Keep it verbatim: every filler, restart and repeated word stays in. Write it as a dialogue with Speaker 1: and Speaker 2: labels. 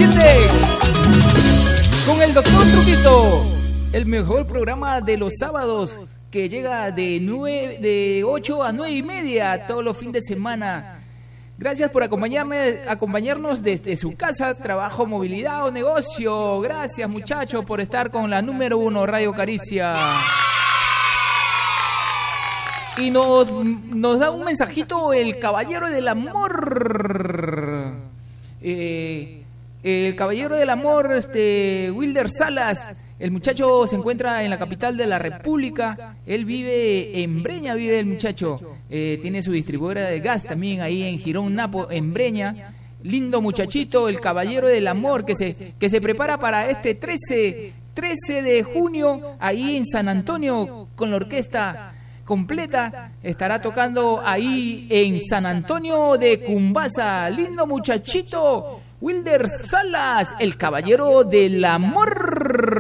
Speaker 1: siete con el doctor Truquito, el mejor programa de los sábados que llega de, nueve, de ocho a nueve y media todos los fines de semana. Gracias por acompañarme, acompañarnos desde su casa, trabajo, movilidad o negocio. Gracias, muchachos, por estar con la número uno, Radio Caricia. Y nos, nos da un mensajito el Caballero del Amor. Eh, el Caballero del Amor, este, Wilder Salas. El muchacho se encuentra en la capital de la República. Él vive en Breña, vive el muchacho. Eh, tiene su distribuidora de gas también ahí en Girón Napo, en Breña. Lindo muchachito, el Caballero del Amor, que se, que se prepara para este trece de junio, ahí en San Antonio, con la orquesta completa. Estará tocando ahí en San Antonio de Cumbasa. Lindo muchachito, Wilder Salas, el Caballero del Amor.